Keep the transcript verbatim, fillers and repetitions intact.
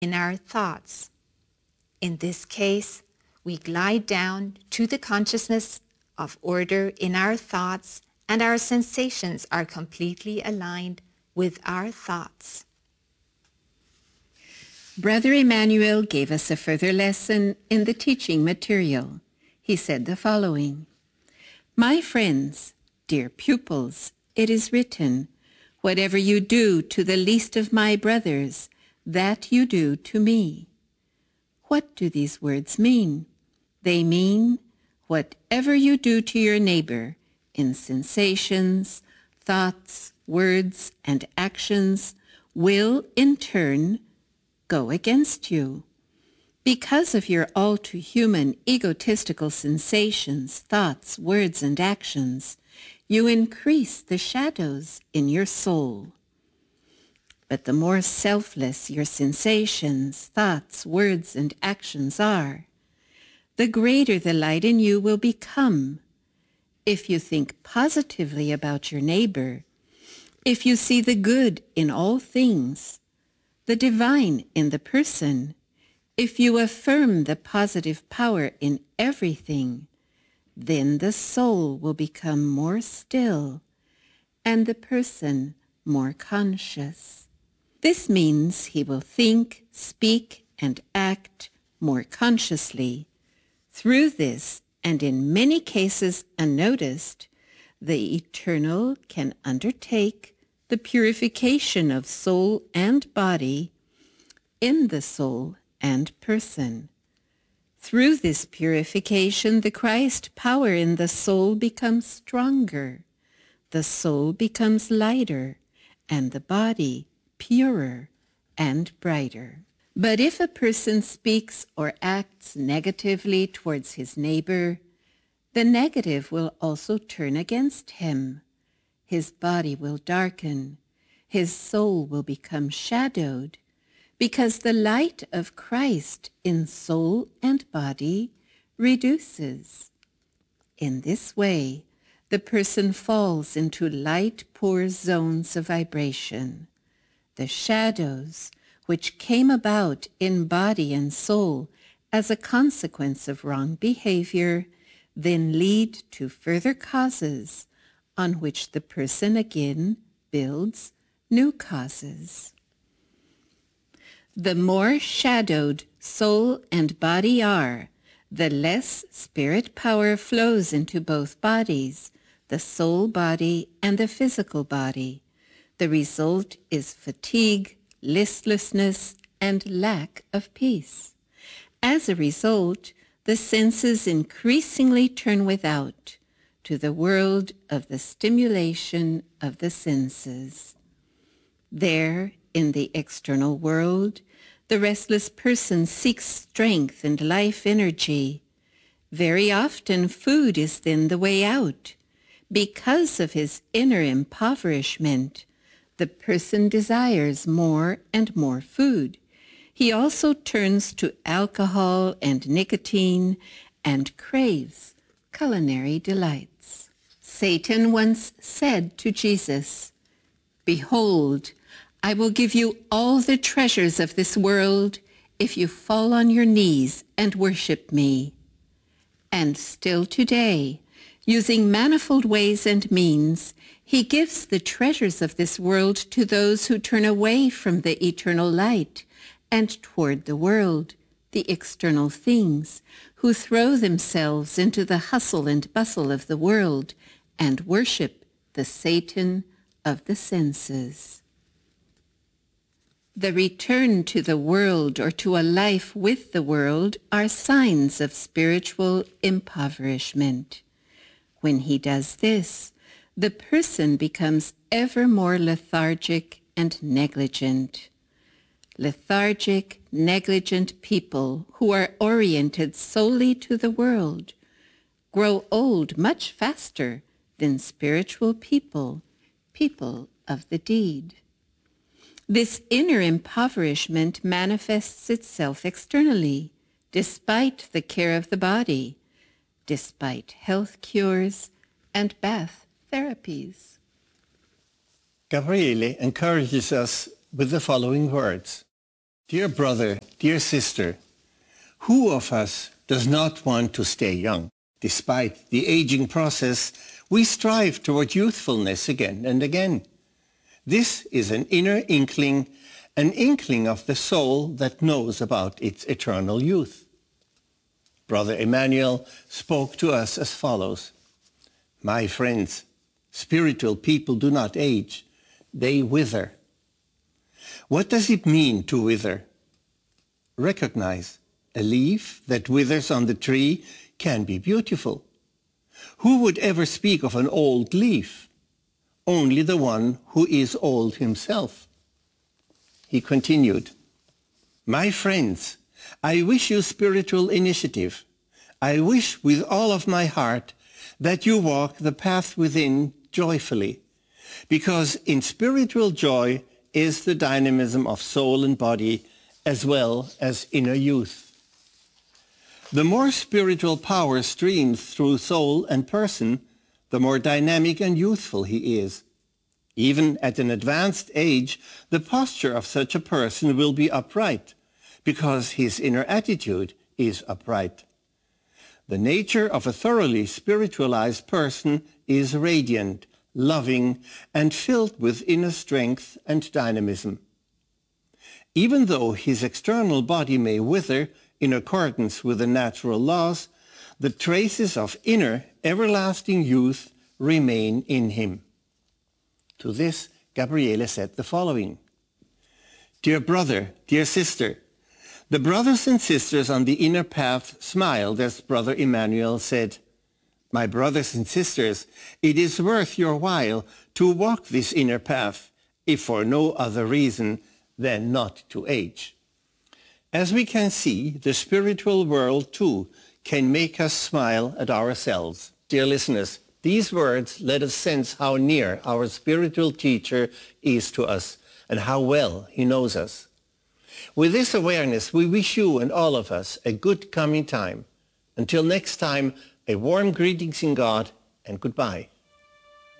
in our thoughts. In this case, we glide down to the consciousness of order in our thoughts, and our sensations are completely aligned with our thoughts. Brother Emmanuel gave us a further lesson in the teaching material. He said the following: "My friends, dear pupils, it is written, whatever you do to the least of my brothers, that you do to me." What do these words mean? They mean, whatever you do to your neighbor in sensations, thoughts, words, and actions will, in turn, go against you. Because of your all-too-human egotistical sensations, thoughts, words, and actions, you increase the shadows in your soul. But the more selfless your sensations, thoughts, words, and actions are, the greater the light in you will become. If you think positively about your neighbor, if you see the good in all things, the divine in the person, if you affirm the positive power in everything, then the soul will become more still and the person more conscious. This means he will think, speak, and act more consciously. Through this, and in many cases unnoticed, the Eternal can undertake the purification of soul and body in the soul and person. Through this purification, the Christ power in the soul becomes stronger, the soul becomes lighter, and the body purer and brighter. But if a person speaks or acts negatively towards his neighbor, the negative will also turn against him. His body will darken, his soul will become shadowed, because the light of Christ in soul and body reduces. In this way, the person falls into light-poor zones of vibration. The shadows, which came about in body and soul as a consequence of wrong behavior, then lead to further causes on which the person again builds new causes. The more shadowed soul and body are, the less spirit power flows into both bodies, the soul body and the physical body. The result is fatigue, listlessness, and lack of peace. As a result, the senses increasingly turn without, to the world of the stimulation of the senses. There, in the external world, the restless person seeks strength and life energy. Very often food is then the way out. Because of his inner impoverishment, the person desires more and more food. He also turns to alcohol and nicotine and craves culinary delights. Satan once said to Jesus, "Behold, I will give you all the treasures of this world if you fall on your knees and worship me." And still today, using manifold ways and means, he gives the treasures of this world to those who turn away from the eternal light and toward the world, the external things, who throw themselves into the hustle and bustle of the world and worship the Satan of the senses. The return to the world or to a life with the world are signs of spiritual impoverishment. When he does this, the person becomes ever more lethargic and negligent. Lethargic, negligent people who are oriented solely to the world grow old much faster than spiritual people, people of the deed. This inner impoverishment manifests itself externally, despite the care of the body, despite health cures and bath therapies. Gabriele encourages us with the following words. Dear brother, dear sister, who of us does not want to stay young? Despite the aging process, we strive toward youthfulness again and again. This is an inner inkling, an inkling of the soul that knows about its eternal youth. Brother Emmanuel spoke to us as follows: My friends, spiritual people do not age, they wither. What does it mean to wither? Recognize, a leaf that withers on the tree can be beautiful. Who would ever speak of an old leaf? Only the one who is old himself. He continued, My friends, I wish you spiritual initiative. I wish with all of my heart that you walk the path within joyfully, because in spiritual joy is the dynamism of soul and body as well as inner youth. The more spiritual power streams through soul and person, the more dynamic and youthful he is. Even at an advanced age, the posture of such a person will be upright, because his inner attitude is upright. The nature of a thoroughly spiritualized person is radiant, loving, and filled with inner strength and dynamism. Even though his external body may wither in accordance with the natural laws, the traces of inner, everlasting youth remain in him. To this, Gabriele said the following: Dear brother, dear sister, the brothers and sisters on the inner path smiled as Brother Emmanuel said, My brothers and sisters, it is worth your while to walk this inner path, if for no other reason than not to age. As we can see, the spiritual world too can make us smile at ourselves. Dear listeners, these words let us sense how near our spiritual teacher is to us and how well he knows us. With this awareness, we wish you and all of us a good coming time. Until next time, a warm greetings in God and goodbye.